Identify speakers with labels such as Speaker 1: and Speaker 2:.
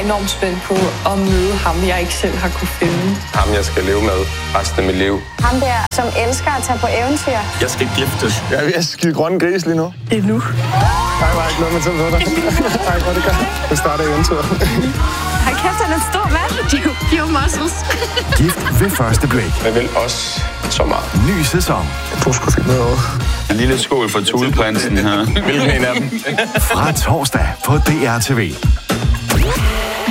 Speaker 1: enormt spændt på at møde ham, jeg ikke selv har kunne finde.
Speaker 2: Ham, jeg skal leve med resten af mit liv.
Speaker 3: Ham der, som elsker at tage på eventyr.
Speaker 2: Jeg skal giftes.
Speaker 4: Jeg er ved at skide grønne gris lige nu.
Speaker 1: Det er nu.
Speaker 4: Nej, var ikke noget med til dig. Nej, hvor det gør. Det starter eventyret.
Speaker 3: Hold kæft, han er en stor mand. Pure muscles.
Speaker 5: Gift ved første blik.
Speaker 2: Jeg vil også så meget.
Speaker 5: Ny sæson.
Speaker 4: Du skulle finde noget over.
Speaker 2: En lille skål for Thuleprinsen her. Hvilken en af dem?
Speaker 5: Fra torsdag på DR TV.